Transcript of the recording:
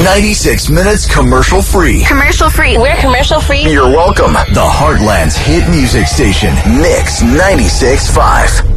96 minutes commercial free. Commercial free. We're commercial free. You're welcome. The Heartland's hit music station, Mix 96.5.